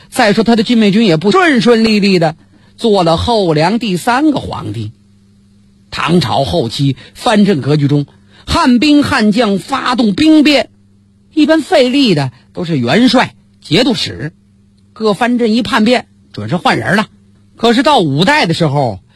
再说他的金美君也不顺顺利利的做了后梁第3个皇帝。唐朝后期藩镇格局中，汉兵汉将发动兵变，一般费力的都是元帅、节度使。各藩镇一叛变，准是换人了。可是到5代的时候，